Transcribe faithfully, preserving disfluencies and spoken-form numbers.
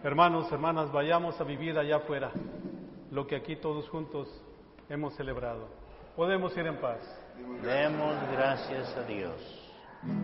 Hermanos, hermanas, vayamos a vivir allá afuera lo que aquí todos juntos hemos celebrado. Podemos ir en paz. Demos gracias a Dios.